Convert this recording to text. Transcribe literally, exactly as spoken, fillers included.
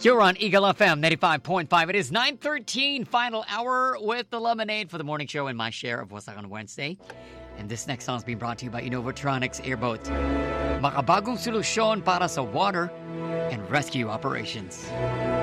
You're on Eagle F M ninety-five point five. It is nine thirteen, final hour with the Lemonade for the morning show and my share of Wasak on Wednesday. And this next song is being brought to you by Innovatronics Airboat. Makabagong solusyon para sa water and rescue operations.